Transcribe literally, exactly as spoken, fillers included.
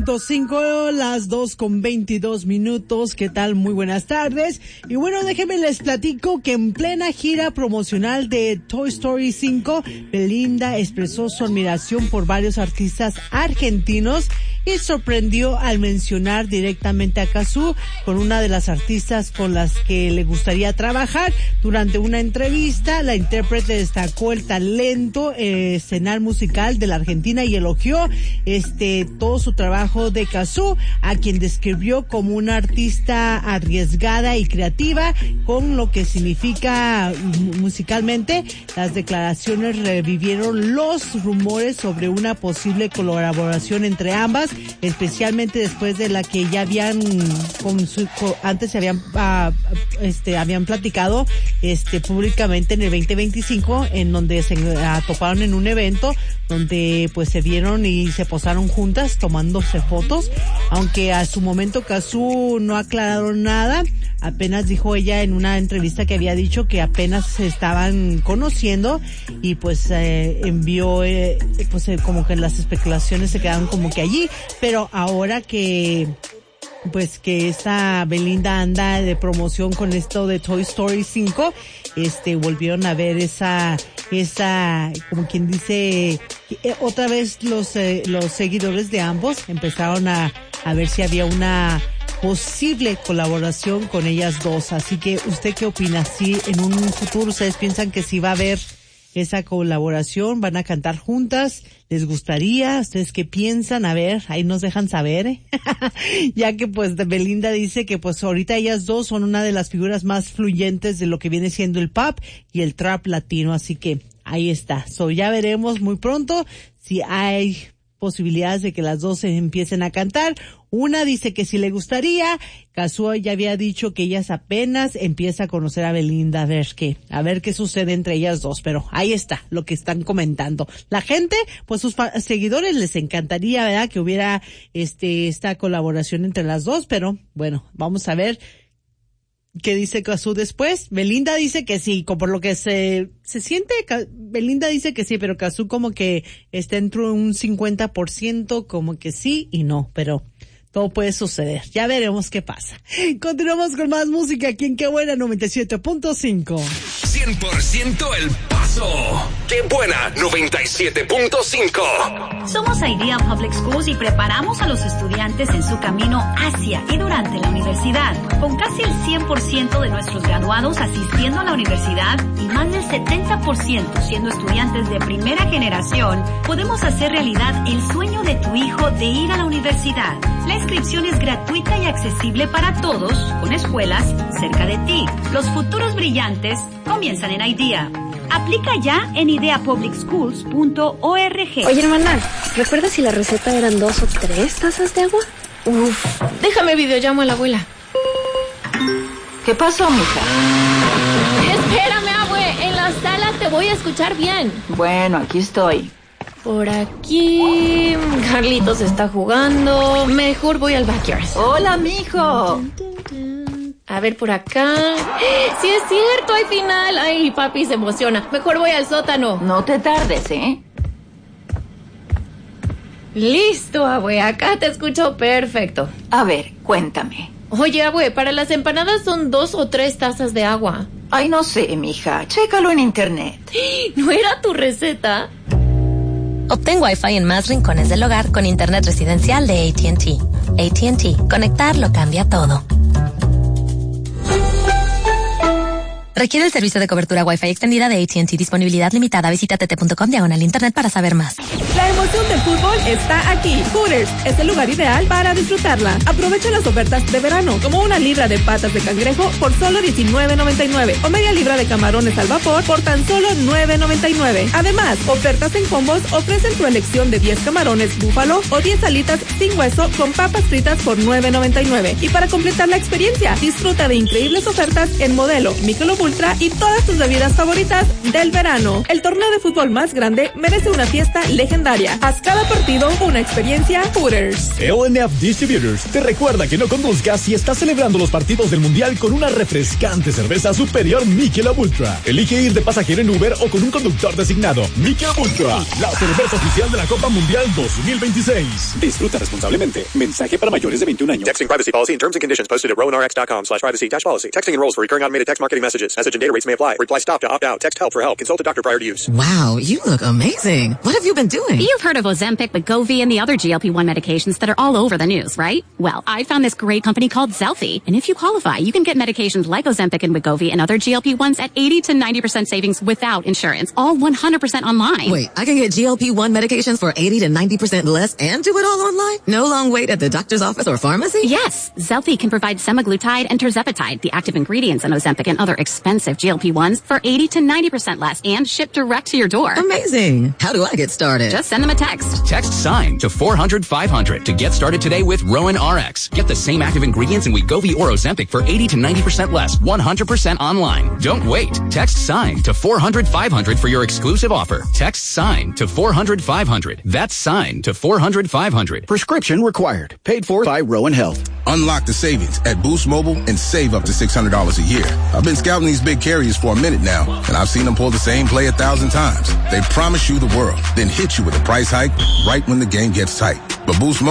punto cinco, las dos con veintidós minutos. ¿Qué tal? Muy buenas tardes. Y bueno, déjenme les platico que en plena gira promocional de Toy Story cinco, Belinda expresó su admiración por varios artistas argentinos y sorprendió al mencionar directamente a Cazzu con una de las artistas con las que le gustaría trabajar. Durante una entrevista, la intérprete destacó el talento eh, escenar musical de la Argentina y elogió este todo su trabajo de Cazzu, a quien describió como una artista arriesgada y creativa, con lo que significa musicalmente. Las declaraciones revivieron los rumores sobre una posible colaboración entre ambas, especialmente después de la que ya habían con su, con, antes se habían uh, este habían platicado este públicamente en el veinte veinticinco, en donde se uh, toparon en un evento donde pues se vieron y se posaron juntas tomándose fotos, aunque a su momento Cazzu no aclararon nada. Apenas dijo ella en una entrevista que había dicho que apenas se estaban conociendo y pues eh, envió eh, pues eh, como que las especulaciones se quedaron como que allí, pero ahora que pues que esta Belinda anda de promoción con esto de Toy Story cinco, este volvieron a ver esa esa como quien dice eh, otra vez los eh, los seguidores de ambos empezaron a a ver si había una posible colaboración con ellas dos. Así que, ¿usted qué opina? Si en un futuro ustedes piensan que sí va a haber esa colaboración, van a cantar juntas, ¿les gustaría? ¿Ustedes qué piensan? A ver, ahí nos dejan saber, ¿eh? Ya que pues Belinda dice que pues ahorita ellas dos son una de las figuras más fluyentes de lo que viene siendo el pop y el trap latino, así que ahí está. So ya veremos muy pronto si hay posibilidades de que las dos se empiecen a cantar. Una dice que sí le gustaría. Cazzu ya había dicho que ellas apenas empieza a conocer a Belinda, a ver qué, a ver qué sucede entre ellas dos, pero ahí está lo que están comentando. La gente, pues sus fa- seguidores les encantaría, ¿verdad?, que hubiera este esta colaboración entre las dos, pero bueno, vamos a ver ¿qué dice Cazzu después? Belinda dice que sí, como por lo que se se siente, Belinda dice que sí, pero Cazzu como que está entre un cincuenta por ciento, como que sí y no, pero todo puede suceder. Ya veremos qué pasa. Continuamos con más música aquí en Qué Buena noventa y siete punto cinco. cien por ciento El Paso. Qué Buena noventa y siete punto cinco. Somos Idea Public Schools y preparamos a los estudiantes en su camino hacia y durante la universidad. Con casi el cien por ciento de nuestros graduados asistiendo a la universidad y más del setenta por ciento siendo estudiantes de primera generación, podemos hacer realidad el sueño de tu hijo de ir a la universidad. La inscripción es gratuita y accesible para todos, con escuelas cerca de ti. Los futuros brillantes comienzan en Idea. Aplica ya en idea public schools punto org. Oye, hermana, ¿recuerdas si la receta eran dos o tres tazas de agua? Uf, déjame videollamo a la abuela. ¿Qué pasó, mija? Espérame, abue, en la sala te voy a escuchar bien. Bueno, aquí estoy. Por aquí, Carlitos está jugando. Mejor voy al backyard. Hola, mijo. A ver, por acá. ¡Sí es cierto! ¡Hay final! ¡Ay, papi se emociona! Mejor voy al sótano. No te tardes, ¿eh? Listo, abue. Acá te escucho perfecto. A ver, cuéntame. Oye, abue, para las empanadas son dos o tres tazas de agua. Ay, no sé, mija. Chécalo en internet. ¿No era tu receta? Obtén Wi-Fi en más rincones del hogar con internet residencial de A T and T. A T and T. Conectar lo cambia todo. Requiere el servicio de cobertura Wi-Fi extendida de A T and T. Disponibilidad limitada. Visita t t punto com diagonal internet para saber más. La emoción del fútbol está aquí. Hooters es el lugar ideal para disfrutarla. Aprovecha las ofertas de verano, como una libra de patas de cangrejo por solo diecinueve noventa y nueve o media libra de camarones al vapor por tan solo nueve noventa y nueve. Además, ofertas en combos ofrecen tu elección de diez camarones búfalo o diez alitas sin hueso con papas fritas por nueve noventa y nueve. Y para completar la experiencia, disfruta de increíbles ofertas en Modelo, Michelob Ultra y todas tus bebidas favoritas del verano. El torneo de fútbol más grande merece una fiesta legendaria. legendaria. Haz cada partido una experiencia Hooters. L N F Distributors te recuerda que no conduzcas si estás celebrando los partidos del Mundial con una refrescante cerveza superior Michelob Ultra. Elige ir de pasajero en Uber o con un conductor designado. Michelob Ultra, la cerveza oficial de la Copa Mundial dos mil veintiséis. Disfruta responsablemente. Mensaje para mayores de veintiún años. Texting privacy policy and terms and conditions posted at rowanrx.com slash privacy dash policy. Texting enrolls for recurring automated text marketing messages. Message and data rates may apply. Reply stop to opt out. Text help for help. Consult a doctor prior to use. Wow, you look amazing. What have you been doing? You've heard of Ozempic, Wegovy, and the other G L P one medications that are all over the news, right? Well, I found this great company called Zelfie, and if you qualify, you can get medications like Ozempic and Wegovy and other G L P ones at eighty to ninety percent savings without insurance, all one hundred percent online. Wait, I can get G L P one medications for eighty to ninety percent less and do it all online? No long wait at the doctor's office or pharmacy? Yes, Zelfie can provide semaglutide and tirzepatide, the active ingredients in Ozempic and other expensive G L P ones, for eighty to ninety percent less and shipped direct to your door. Amazing. How do I get started? Just send them a text. Text SIGN to four hundred five hundred to get started today with Rowan R X. Get the same active ingredients in Wegovy or Ozempic for eighty to ninety percent less, one hundred percent online. Don't wait. Text SIGN to four hundred five hundred for your exclusive offer. Text SIGN to four hundred five hundred. That's SIGN to four hundred five hundred. Prescription required. Paid for by Rowan Health. Unlock the savings at Boost Mobile and save up to six hundred dollars a year. I've been scouting these big carriers for a minute now, and I've seen them pull the same play a thousand times. They promise you the world, then hit you with a price hike right when the game gets tight. But Boost Mobile